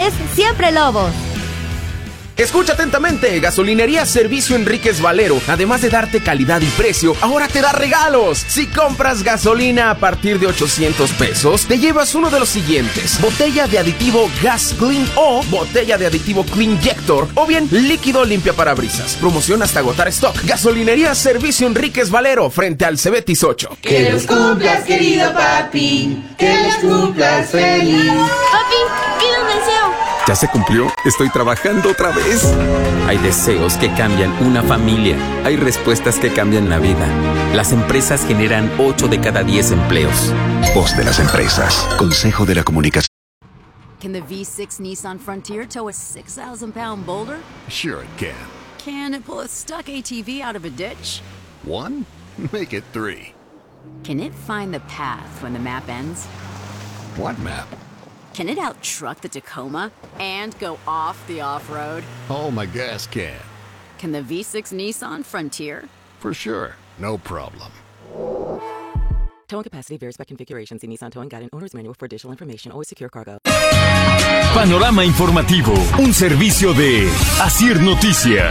Deportes, siempre Lobos. Escucha atentamente, Gasolinería Servicio Enríquez Valero, además de darte calidad y precio, ahora te da regalos. Si compras gasolina a partir de 800 pesos, te llevas uno de los siguientes: botella de aditivo Gas Clean o botella de aditivo Clean Jector, o bien líquido limpia parabrisas. Promoción hasta agotar stock. Gasolinería Servicio Enríquez Valero, frente al Cebetis 8. Que los cumplas, querido papi, que los cumplas feliz. Papi, pide un deseo. ¿Ya se cumplió? Estoy trabajando otra vez. Hay deseos que cambian una familia. Hay respuestas que cambian la vida. Las empresas generan 8 de cada 10 empleos. Voz de las empresas. Consejo de la Comunicación. Can the V6 Nissan Frontier tow a 6,000-pound boulder? Sure it can. Can it pull a stuck ATV out of a ditch? 1? Make it 3. Can it find the path when the map ends? What map? Can it out-truck the Tacoma and go off the off-road? Oh, my gas can. Can the V6 Nissan Frontier? For sure. No problem. Towing capacity varies by configuration. See Nissan Towing Guide and Owner's Manual for additional information. Always secure cargo. Panorama informativo. Un servicio de Asir Noticias.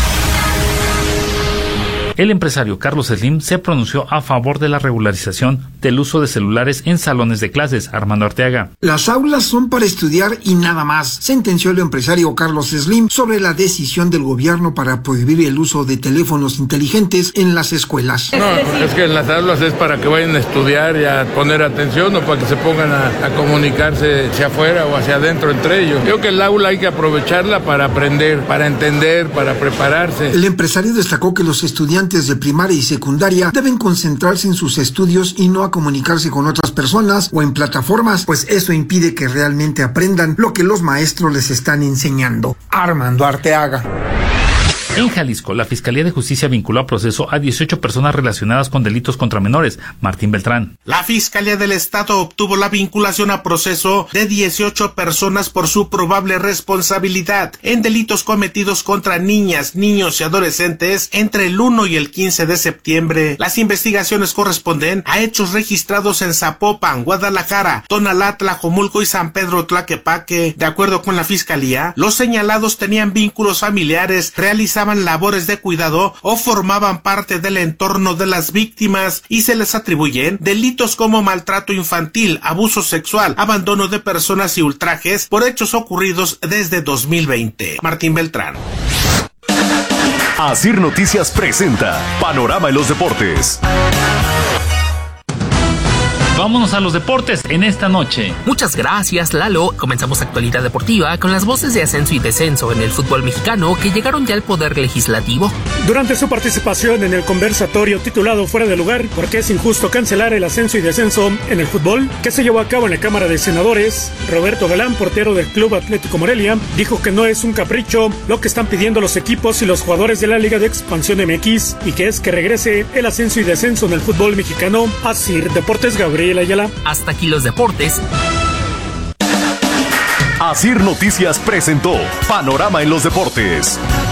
El empresario Carlos Slim se pronunció a favor de la regularización del uso de celulares en salones de clases. Armando Arteaga. Las aulas son para estudiar y nada más, sentenció el empresario Carlos Slim sobre la decisión del gobierno para prohibir el uso de teléfonos inteligentes en las escuelas. No, es que en las aulas es para que vayan a estudiar y a poner atención, o para que se pongan a comunicarse hacia afuera o hacia adentro entre ellos. Creo que el aula hay que aprovecharla para aprender, para entender, para prepararse. El empresario destacó que los estudiantes de primaria y secundaria deben concentrarse en sus estudios y no a comunicarse con otras personas o en plataformas, pues eso impide que realmente aprendan lo que los maestros les están enseñando. Armando Arteaga. En Jalisco, la Fiscalía de Justicia vinculó a proceso a 18 personas relacionadas con delitos contra menores. Martín Beltrán. La Fiscalía del Estado obtuvo la vinculación a proceso de 18 personas por su probable responsabilidad en delitos cometidos contra niñas, niños y adolescentes entre el 1 y el 15 de septiembre. Las investigaciones corresponden a hechos registrados en Zapopan, Guadalajara, Tonalá, Tlajomulco y San Pedro Tlaquepaque. De acuerdo con la Fiscalía, los señalados tenían vínculos familiares, realizaban labores de cuidado o formaban parte del entorno de las víctimas y se les atribuyen delitos como maltrato infantil, abuso sexual, abandono de personas y ultrajes por hechos ocurridos desde 2020. Martín Beltrán. Asir Noticias presenta Panorama en los Deportes. Vámonos a los deportes en esta noche. Muchas gracias, Lalo. Comenzamos actualidad deportiva con las voces de ascenso y descenso en el fútbol mexicano que llegaron ya al Poder Legislativo. Durante su participación en el conversatorio titulado Fuera de Lugar, ¿por qué es injusto cancelar el ascenso y descenso en el fútbol?, que se llevó a cabo en la Cámara de Senadores, Roberto Galán, portero del Club Atlético Morelia, dijo que no es un capricho lo que están pidiendo los equipos y los jugadores de la Liga de Expansión MX, y que es que regrese el ascenso y descenso en el fútbol mexicano. Asir Deportes, Gabriel Ayala. Hasta aquí los deportes. Asir Noticias presentó Panorama en los Deportes.